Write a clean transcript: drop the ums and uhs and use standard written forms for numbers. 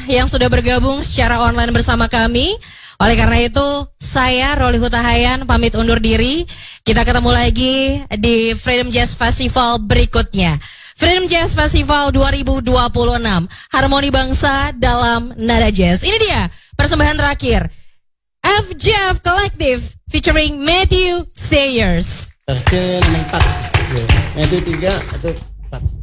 yang sudah bergabung secara online bersama kami. Oleh karena itu, saya Roli Hutahayan pamit undur diri. Kita ketemu lagi di Freedom Jazz Festival berikutnya. Freedom Jazz Festival 2026, harmoni bangsa dalam nada jazz. Ini dia persembahan terakhir, FJF Collective featuring Matthew Sayers. Matthew 3 atau 4.